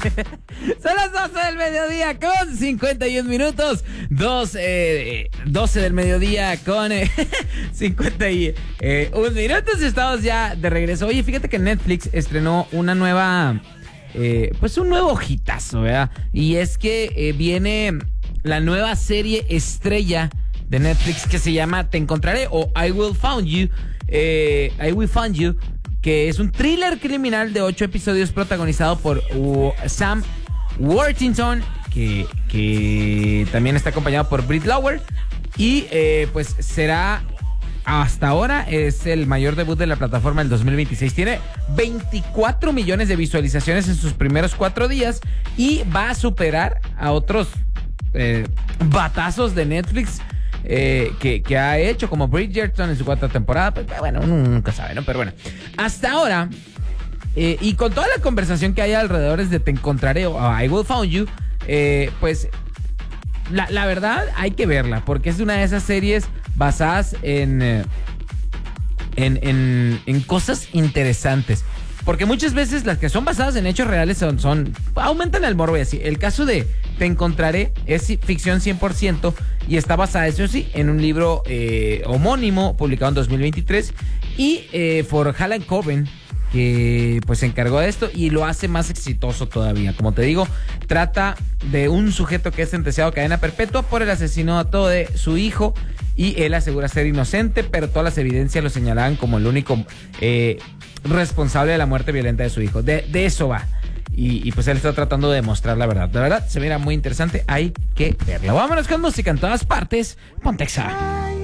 Son las 12 del mediodía con 51 minutos. 12 del mediodía con 51 minutos. Estamos ya de regreso. Oye, fíjate que Netflix estrenó una nueva... pues un nuevo hitazo, ¿verdad? Y es que viene la nueva serie estrella de Netflix que se llama Te Encontraré o I Will Find You. I Will Find You, que es un thriller criminal de 8 episodios protagonizado por Sam Worthington, que también está acompañado por Britt Lower. Y pues será... Hasta ahora es el mayor debut de la plataforma del 2026. Tiene 24 millones de visualizaciones en sus primeros 4 días y va a superar a otros batazos de Netflix que ha hecho, como Bridgerton en su 4ª temporada. Pues, bueno, uno nunca sabe, ¿no? Pero bueno, hasta ahora, y con toda la conversación que hay alrededor de Te Encontraré o I Will Find You, pues la verdad hay que verla, porque es una de esas series basadas en cosas interesantes. Porque muchas veces las que son basadas en hechos reales aumentan el morbo y así. El caso de Te Encontraré es ficción 100% y está basada, eso sí, en un libro homónimo publicado en 2023 y por Alan Coben, que pues se encargó de esto y lo hace más exitoso todavía. Como te digo, trata de un sujeto que es sentenciado a cadena perpetua por el asesinato de su hijo y él asegura ser inocente, pero todas las evidencias lo señalaban como el único responsable de la muerte violenta de su hijo. De eso va. Y pues él está tratando de demostrar la verdad. La verdad, se mira muy interesante. Hay que verla. Vámonos con música en todas partes. Ponte Exa.